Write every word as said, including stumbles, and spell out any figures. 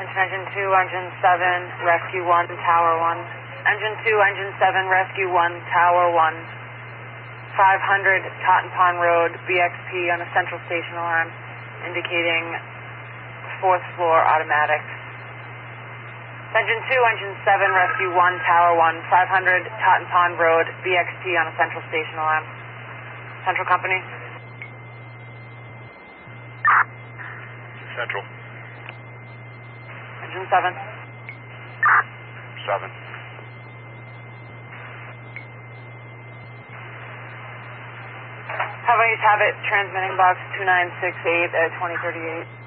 Engine two, Engine seven, Rescue one, Tower one. Engine two, Engine seven, Rescue one, Tower one. five hundred Cotton Pond Road, B X P on a central station alarm, indicating fourth floor automatic. Engine two, Engine seven, Rescue one, Tower one, five hundred Cotton Pond Road, B X P on a central station alarm. Central Company? Central. Engine seven. seven. How about you have it transmitting box two nine six eight at twenty thirty-eight?